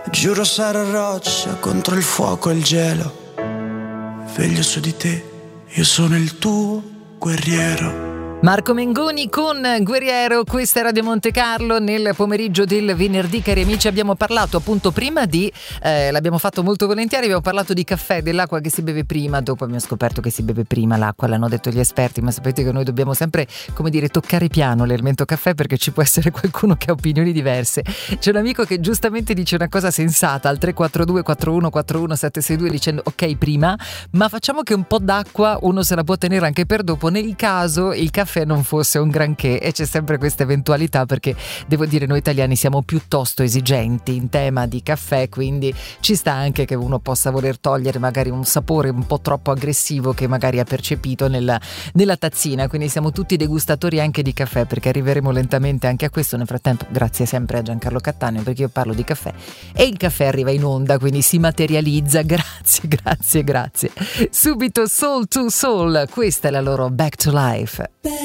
Giuro sarò roccia contro il fuoco e il gelo. Veglio su di te, io sono il tuo guerriero. Marco Mengoni con Guerriero, questa è Radio Monte Carlo nel pomeriggio del venerdì. Cari amici, abbiamo parlato appunto prima di, l'abbiamo fatto molto volentieri, abbiamo parlato di caffè, dell'acqua che si beve prima, dopo abbiamo scoperto che si beve prima l'acqua, l'hanno detto gli esperti, ma sapete che noi dobbiamo sempre, come dire, toccare piano l'elemento caffè, perché ci può essere qualcuno che ha opinioni diverse. C'è un amico che giustamente dice una cosa sensata al 342 41 41 762 dicendo ok prima, ma facciamo che un po' d'acqua uno se la può tenere anche per dopo nel caso il caffè non fosse un granché, e c'è sempre questa eventualità, perché devo dire noi italiani siamo piuttosto esigenti in tema di caffè, quindi ci sta anche che uno possa voler togliere magari un sapore un po' troppo aggressivo che magari ha percepito nella tazzina, quindi siamo tutti degustatori anche di caffè, perché arriveremo lentamente anche a questo. Nel frattempo grazie sempre a Giancarlo Cattaneo, perché io parlo di caffè e il caffè arriva in onda, quindi si materializza. Grazie. Subito Soul to Soul, questa è la loro Back to Life.